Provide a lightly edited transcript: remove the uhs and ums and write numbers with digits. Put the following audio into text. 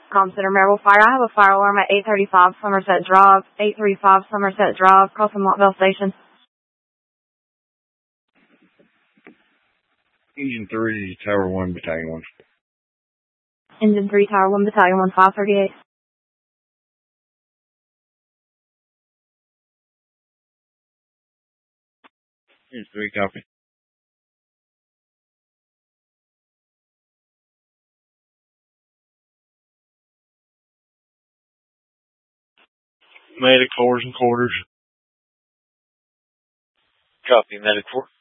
Com Center, Maryville Fire. I have a fire alarm at 835 Somerset Drive, 835 Somerset Drive, crossing Montville Station. Engine 3, Tower 1, Battalion 1. Engine 3, Tower 1, Battalion 1, 538. Engine 3, copy. Medic 4s and quarters. Copy, Medic 4.